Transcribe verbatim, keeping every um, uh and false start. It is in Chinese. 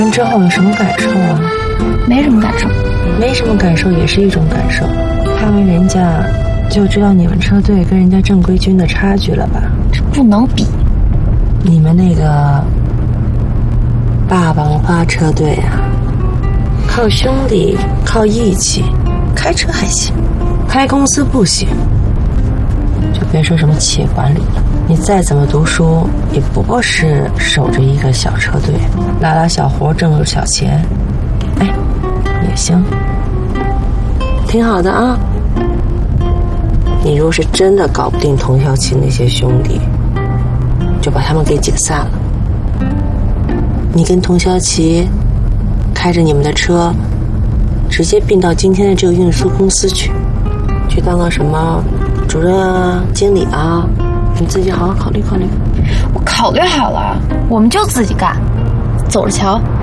之后有什么感受啊？ 没什么感受。 没什么感受也是一种感受。看完人家就知道你们车队跟人家正规军的差距了吧？ 这不能比。 你们那个霸王花车队啊，靠兄弟靠义气，开车还行，开公司不行。就别说什么企业管理了，你再怎么读书也不过是守着一个小车队，拉拉小活挣挣小钱，哎，也行，挺好的啊。你若是真的搞不定童小琪那些兄弟，就把他们给解散了。你跟童小琪开着你们的车，直接并到今天的这个运输公司去，去当个什么主任啊、经理啊，你自己好好考虑考虑。 我考虑好了，我们就自己干，走着瞧。